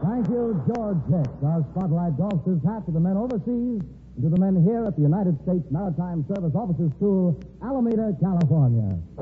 Thank you, George Heck. Our spotlight goes his hat to the men overseas and to the men here at the United States Maritime Service Officers School, Alameda, California.